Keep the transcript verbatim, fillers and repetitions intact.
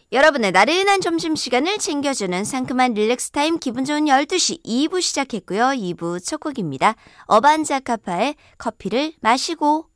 여러분의 나른한 점심시간을 챙겨주는 상큼한 릴렉스 타임 기분 좋은 열두 시 이 부 시작했고요. 이 부 첫 곡입니다. 어반자카파의 커피를 마시고.